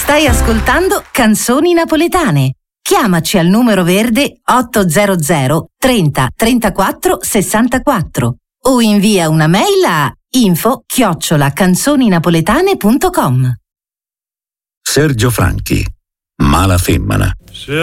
Stai ascoltando Canzoni Napoletane. Chiamaci al numero verde 800 30 34 64 o invia una mail a info@canzoninapoletane.com. Sergio Franchi, Mala Femmina.